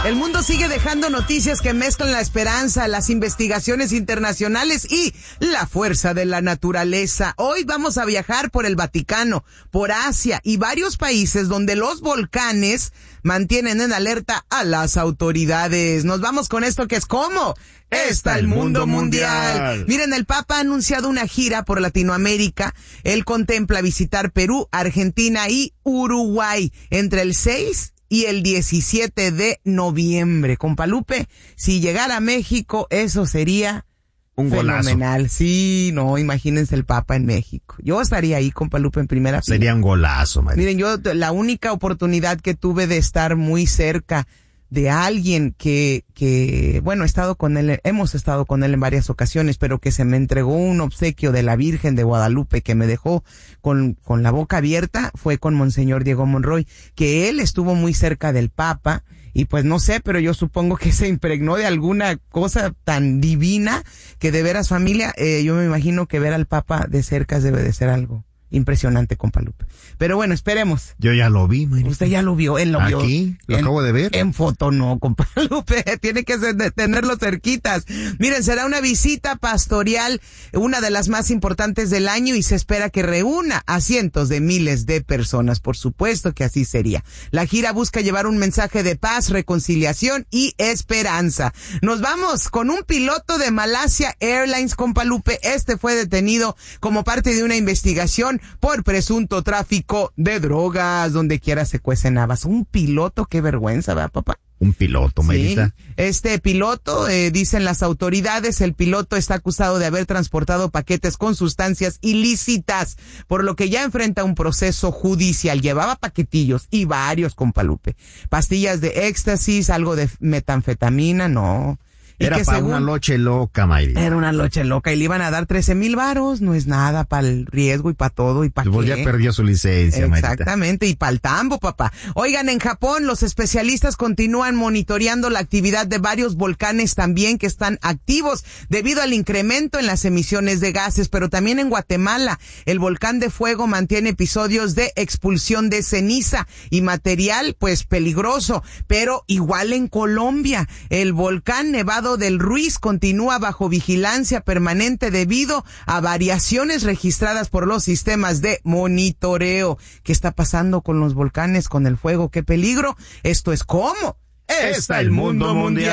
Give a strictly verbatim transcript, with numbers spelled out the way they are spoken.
El mundo sigue dejando noticias que mezclan la esperanza, las investigaciones internacionales y la fuerza de la naturaleza. Hoy vamos a viajar por el Vaticano, por Asia y varios países donde los volcanes mantienen en alerta a las autoridades. Nos vamos con esto que es como está el mundo mundial. Miren, el Papa ha anunciado una gira por Latinoamérica. Él contempla visitar Perú, Argentina y Uruguay entre el seis y el diecisiete de noviembre. Compa Lupe, si llegara a México, eso sería un fenomenal. Golazo. Sí, no, imagínense el Papa en México. Yo estaría ahí, compa Lupe, en primera fila. Sería un golazo, María. Miren, yo la única oportunidad que tuve de estar muy cerca de alguien que, que, bueno, he estado con él, hemos estado con él en varias ocasiones, pero que se me entregó un obsequio de la Virgen de Guadalupe que me dejó con, con la boca abierta, fue con Monseñor Diego Monroy, que él estuvo muy cerca del Papa, y pues no sé, pero yo supongo que se impregnó de alguna cosa tan divina que de veras, familia, eh, yo me imagino que ver al Papa de cerca debe de ser algo impresionante, compa Lupe. Pero bueno, esperemos. Yo ya lo vi, María. Usted ya lo vio, él lo vio. Aquí, lo en, acabo de ver. En foto no, compa Lupe, tiene que ser de tenerlo cerquitas. Miren, será una visita pastoral, una de las más importantes del año y se espera que reúna a cientos de miles de personas. Por supuesto que así sería. La gira busca llevar un mensaje de paz, reconciliación y esperanza. Nos vamos con un piloto de Malasia Airlines, compa Lupe. Este fue detenido como parte de una investigación por presunto tráfico de drogas. Donde quiera se cuecen habas. Un piloto, qué vergüenza, ¿verdad, papá? Un piloto, Marita. Sí, este piloto, eh, dicen las autoridades, el piloto está acusado de haber transportado paquetes con sustancias ilícitas, por lo que ya enfrenta un proceso judicial. Llevaba paquetillos y varios, compa Lupe. Pastillas de éxtasis, algo de metanfetamina, no. Era para según, una noche loca, Mayri. Era una noche loca y le iban a dar trece mil varos, no es nada para el riesgo y para todo y para qué. Ya perdió su licencia, Mayrita. Exactamente, y para el tambo, papá. Oigan, en Japón los especialistas continúan monitoreando la actividad de varios volcanes también que están activos debido al incremento en las emisiones de gases, pero también en Guatemala el volcán de fuego mantiene episodios de expulsión de ceniza y material pues peligroso, pero igual en Colombia el volcán Nevado del Ruiz continúa bajo vigilancia permanente debido a variaciones registradas por los sistemas de monitoreo. ¿Qué está pasando con los volcanes, con el fuego? ¡Qué peligro! Esto es como está el mundo mundial.